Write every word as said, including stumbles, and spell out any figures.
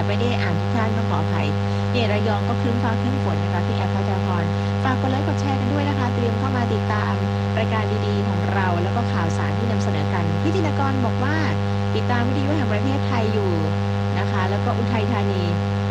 บไม่ได้อ่านทุกท่านต้องขออภัยเนี่ยระยองก็ครึ้มฟ้าครึ้มฝนนะคะที่แอปพยากรณ์ฝากกดไลค์กดแชร์กันด้วยนะคะเตรียมเข้ามาติดตามรายการดีๆของเราแล้วก็ข่าวสารที่นำเสนอกันพี่จินกรบอกว่าติดตามวิทยุแห่งประเทศไทยอยู่นะคะแล้วก็อุทัยธานี